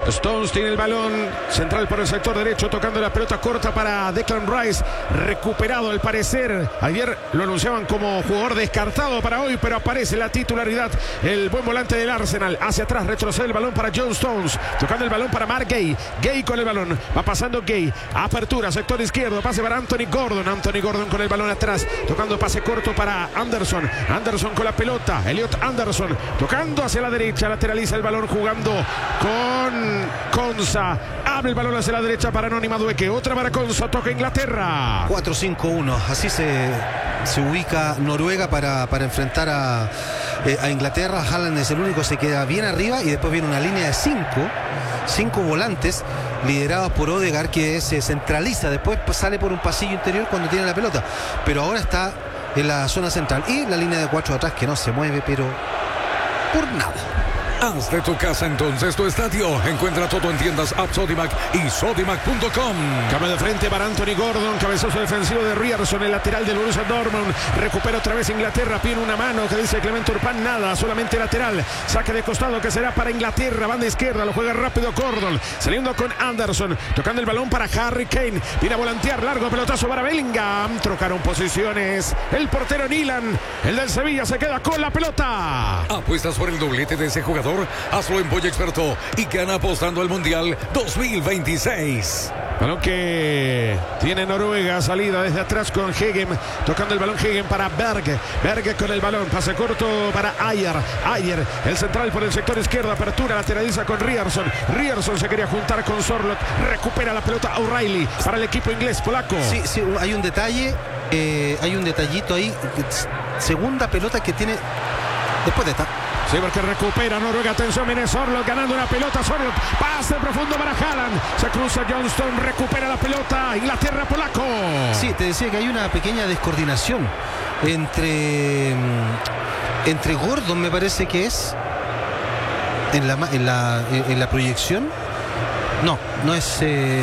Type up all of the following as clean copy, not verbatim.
Stones tiene el balón central por el sector derecho, tocando la pelota corta para Declan Rice, recuperado al parecer. Ayer lo anunciaban como jugador descartado para hoy, pero aparece la titularidad. El buen volante del Arsenal, hacia atrás, retrocede el balón para John Stones, tocando el balón para Mark Gay. Gay con el balón, va pasando Gay, apertura, sector izquierdo, pase para Anthony Gordon con el balón atrás, tocando pase corto para Anderson con la pelota, Elliot Anderson, tocando hacia la derecha, lateraliza el balón, jugando con Konsa, abre el balón hacia la derecha para Noni Madueke, otra para Konsa, toca Inglaterra. 4-5-1, así se ubica Noruega para enfrentar a Inglaterra. Haaland es el único, se queda bien arriba y después viene una línea de cinco volantes liderados por Odegaard, que se centraliza, después sale por un pasillo interior cuando tiene la pelota, pero ahora está en la zona central, y la línea de 4 atrás que no se mueve, pero por nada. Haz de tu casa entonces tu estadio. Encuentra todo en tiendas App Sodimac y Sodimac.com. Cambio de frente para Anthony Gordon, cabezazo defensivo de Ryerson, el lateral del Borussia Dortmund. Recupera otra vez Inglaterra, pide una mano que dice Clemente Urpán, nada, solamente lateral. Saque de costado que será para Inglaterra, banda izquierda, lo juega rápido Gordon, saliendo con Anderson, tocando el balón para Harry Kane, viene a volantear, largo pelotazo para Bellingham, trocaron posiciones, el portero Nilan, el del Sevilla se queda con la pelota. ¿Apuestas por el doblete de ese jugador? Hazlo en Boya Experto y gana apostando al Mundial 2026. Balón que tiene Noruega, salida desde atrás con Hegem, tocando el balón Hegem para Berge con el balón, pase corto para Ayer, el central por el sector izquierdo, apertura, lateraliza con Ryerson se quería juntar con Sorloth, recupera la pelota O'Reilly para el equipo inglés, polaco. Sí, hay un detalle, hay un detallito ahí, segunda pelota que tiene después de esta. Sí, porque recupera Noruega, atención, viene Sorloth ganando una pelota, Sorloth, pase profundo para Haaland, se cruza Johnston, recupera la pelota, Inglaterra, polaco. Sí, te decía que hay una pequeña descoordinación entre Gordon, me parece que es, en la proyección, no es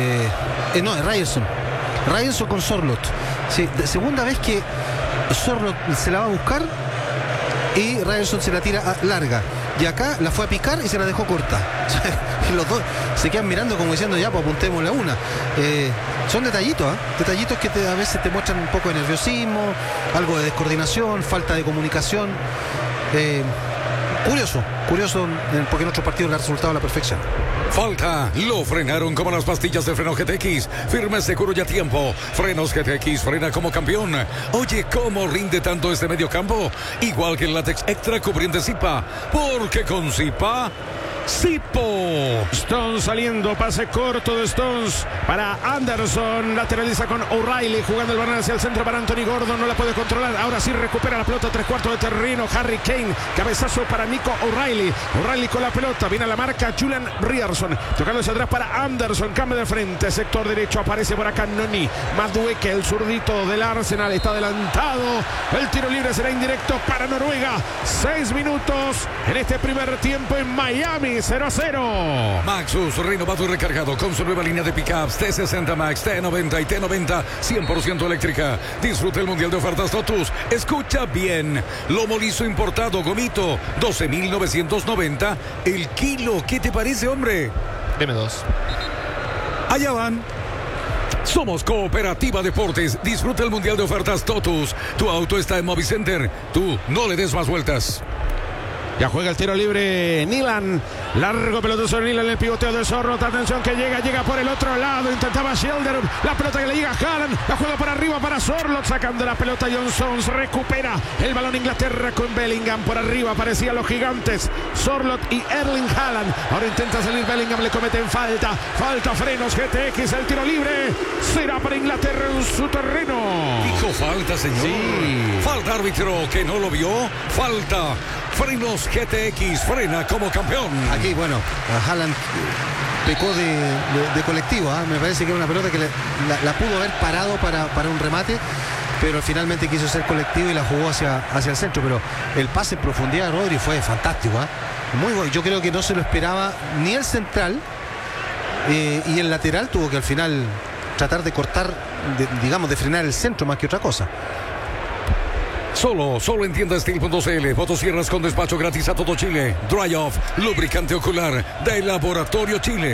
Ryerson con Sorloth. Sí, segunda vez que Sorloth se la va a buscar y Ryerson se la tira larga, y acá la fue a picar y se la dejó corta. Los dos se quedan mirando como diciendo, ya, pues apuntémosle a una. Son detallitos que a veces te muestran un poco de nerviosismo, algo de descoordinación, falta de comunicación. Curioso, porque en otros partidos le ha resultado a la perfección. Falta, lo frenaron como las pastillas de freno GTX. Firme, seguro y a tiempo. Frenos GTX, frena como campeón. Oye, ¿cómo rinde tanto este mediocampo? Igual que el látex extra cubriente Zipa. Porque con Zipa, Zipo. Stones saliendo, pase corto de Stones para Anderson, lateraliza con O'Reilly, jugando el balón hacia el centro para Anthony Gordon, no la puede controlar, ahora sí recupera la pelota, 3/4 de terreno, Harry Kane, cabezazo para Nico O'Reilly con la pelota, viene a la marca Julian Ryerson, tocando hacia atrás para Anderson, cambio de frente, sector derecho, aparece por acá Noni Madueke, el zurdito del Arsenal, está adelantado, el tiro libre será indirecto para Noruega, 6 minutos en este primer tiempo en Miami. 0-0. Maxus, renovado y recargado con su nueva línea de pickups T60 Max, T90 y T90, 100% eléctrica. Disfruta el Mundial de Ofertas Totus. Escucha bien. Lomo liso importado, gomito, 12.990 el kilo. ¿Qué te parece, hombre? Deme 2. Allá van. Somos Cooperativa Deportes. Disfruta el Mundial de Ofertas Totus. Tu auto está en Movicenter. Tú no le des más vueltas. Ya juega el tiro libre Nilan. Largo pelotazo sobre Nilan, el pivoteo de Sorloth. Atención que llega por el otro lado. Intentaba Shelder. La pelota que le llega a Haaland. La juega por arriba para Sorloth. Sacando la pelota John Stones. Recupera el balón Inglaterra con Bellingham. Por arriba aparecían los gigantes Sorloth y Erling Haaland. Ahora intenta salir Bellingham. Le cometen falta. Falta frenos GTX. El tiro libre será para Inglaterra en su terreno. Dijo falta, señor. Sí. Falta, árbitro, que no lo vio. Falta. Frenos GTX, frena como campeón. Aquí, bueno, a Haaland pecó de colectivo, ¿eh? Me parece que era una pelota que la pudo haber parado para un remate, pero finalmente quiso ser colectivo y la jugó hacia el centro. Pero el pase en profundidad de Rodri fue fantástico, ¿eh? Muy bueno. Yo creo que no se lo esperaba ni el central, y el lateral tuvo que al final tratar de cortar, de frenar el centro más que otra cosa. Solo en tiendastil.cl. Motosierras con despacho gratis a todo Chile. Dry Off, lubricante ocular de Laboratorio Chile.